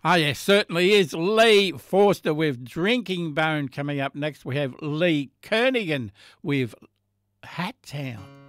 Oh, yes, certainly is. Lee Forster with Drinking Bone coming up next. We have Lee Kernaghan with Hat Town.